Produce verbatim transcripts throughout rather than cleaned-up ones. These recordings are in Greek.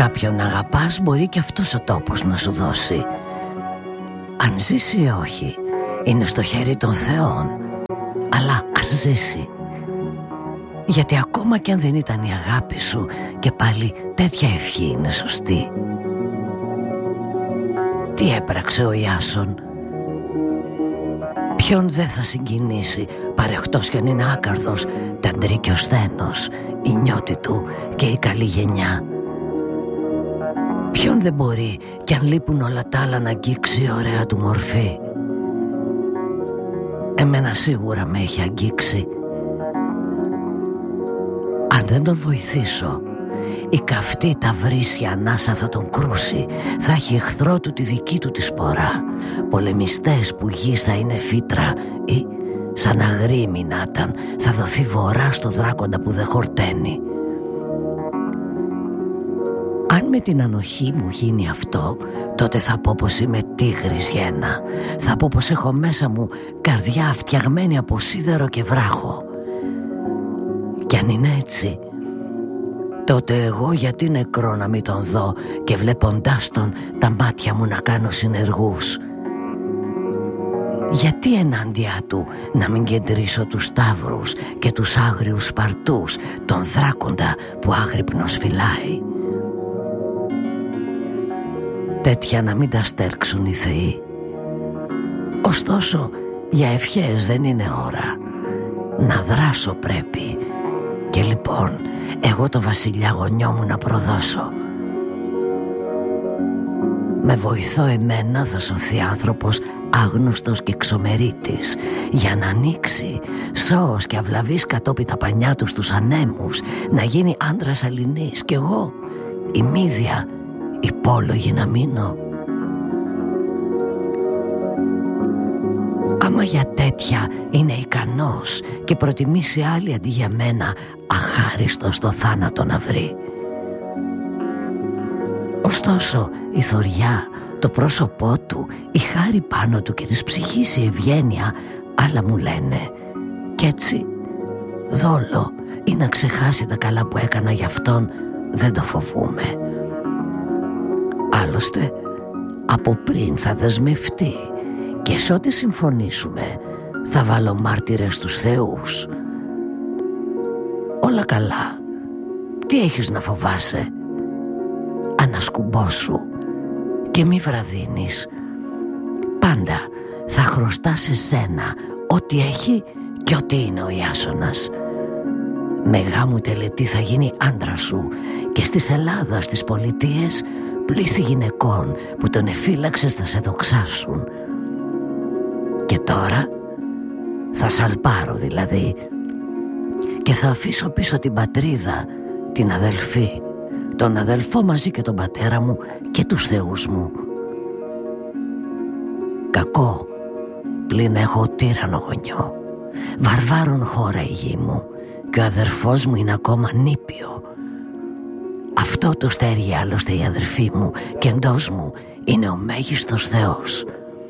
Κάποιον αγαπάς μπορεί και αυτός ο τόπος να σου δώσει. Αν ζήσει ή όχι είναι στο χέρι των θεών, αλλά ας ζήσει. Γιατί ακόμα κι αν δεν ήταν η αγάπη σου, και πάλι τέτοια ευχή είναι σωστή. Τι έπραξε ο Ιάσον? Ποιον δεν θα συγκινήσει, παρεχτός κι αν είναι άκαρδος, ταντρή και ο σθένος, η νιώτη του και η καλή γενιά? Ποιον δεν μπορεί κι αν λείπουν όλα τα άλλα να αγγίξει η ωραία του μορφή? Εμένα σίγουρα με έχει αγγίξει. Αν δεν τον βοηθήσω, η καυτή ταυρίσια ανάσα θα τον κρούσει. Θα έχει εχθρό του τη δική του τη σπορά. Πολεμιστές που γης θα είναι φύτρα, ή σαν αγρίμι να ήταν, θα δοθεί βορρά στο δράκοντα που δεν χορταίνει. Αν με την ανοχή μου γίνει αυτό, τότε θα πω πως είμαι τίγρης γένα. Θα πω πως έχω μέσα μου καρδιά φτιαγμένη από σίδερο και βράχο. Κι αν είναι έτσι, τότε εγώ γιατί νεκρό να μην τον δω και βλέποντάς τον τα μάτια μου να κάνω συνεργούς? Γιατί ενάντια του να μην κεντρήσω τους σταύρους και τους άγριους σπαρτούς, τον δράκοντα που άγρυπνος φυλάει? Τέτοια να μην τα στέρξουν οι θεοί. Ωστόσο για ευχές δεν είναι ώρα. Να δράσω πρέπει. Και λοιπόν εγώ το βασιλιά γονιό μου να προδώσω. Με βοηθώ εμένα θα σωθεί άνθρωπος άγνωστος και ξομερίτης, για να ανοίξει σώος και αυλαβής κατόπι τα πανιά του στους ανέμους, να γίνει άντρας αλληνής, κι εγώ η μύδια υπόλογη να μείνω. Άμα για τέτοια είναι ικανός και προτιμήσει άλλη αντί για μένα, αχάριστο στο θάνατο να βρει. Ωστόσο η θωριά, το πρόσωπό του, η χάρη πάνω του και της ψυχής η ευγένεια, άλλα μου λένε. Κι έτσι δόλο ή να ξεχάσει τα καλά που έκανα για αυτόν δεν το φοβούμαι. Άλλωστε από πριν θα δεσμευτεί και σε ό,τι συμφωνήσουμε θα βάλω μάρτυρες στους θεούς. Όλα καλά. Τι έχεις να φοβάσαι? Ανασκουμπώσου και μη βραδύνεις. Πάντα θα χρωστά σε σένα ό,τι έχει και ό,τι είναι ο Ιάσονας. Με γάμου τελετή θα γίνει άντρα σου και στις Ελλάδα, στις πολιτείες, πλήθη γυναικών που τον εφύλαξες θα σε δοξάσουν. Και τώρα θα σαλπάρω δηλαδή και θα αφήσω πίσω την πατρίδα, την αδελφή, τον αδελφό μαζί και τον πατέρα μου και τους θεούς μου. Κακό πλην έχω τύρανο γονιό, βαρβάρων χώρα η γη μου, και ο αδερφός μου είναι ακόμα νήπιο. Αυτό το στέργει άλλωστε η αδερφή μου, και εντός μου είναι ο μέγιστος Θεός.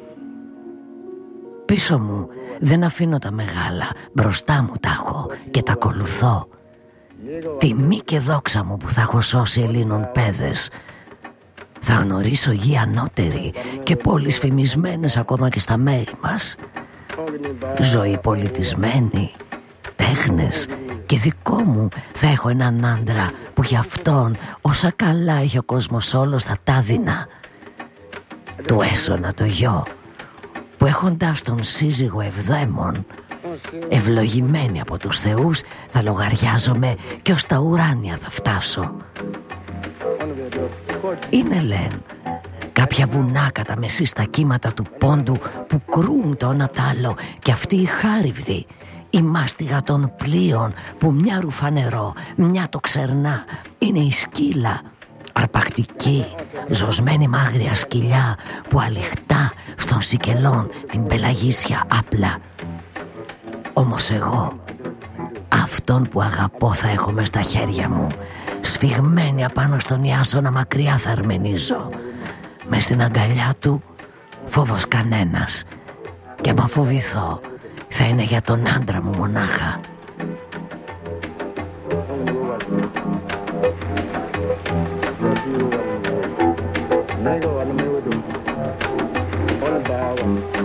Πίσω μου δεν αφήνω τα μεγάλα, μπροστά μου τα έχω και τα ακολουθώ. Τιμή και δόξα μου που θα έχω σώσει Ελλήνων παιδες. Θα γνωρίσω γη ανώτερη και πόλεις φημισμένες ακόμα και στα μέρη μας. Ζωή πολιτισμένη, τέχνες, και δικό μου θα έχω έναν άντρα που για αυτόν όσα καλά έχει ο κόσμος όλος θα τα δίνα. Του έσωνα το γιο που έχοντας τον σύζυγο ευδαίμων, ευλογημένη από τους θεούς, θα λογαριάζομαι και ως τα ουράνια θα φτάσω. Είναι λεν κάποια βουνά κατά μεσή στα κύματα του πόντου που κρούν το ένα τ' άλλο, και αυτή η χάριβδη, η μάστιγα των πλοίων που μια ρουφά νερό, μια το ξερνά, είναι η σκύλα, αρπακτική, ζωσμένη μ' άγρια σκυλιά που αλιχτά στον σικελών την πελαγίσια άπλα. Όμως εγώ αυτόν που αγαπώ θα έχω μες στα χέρια μου, σφιγμένη απάνω στον Ιάσονα μακριά θα αρμενίζω. Μες στην αγκαλιά του φόβος κανένας, και άμα φοβηθώ θα είναι για τον άντρα μου μονάχα. Thank you. Nego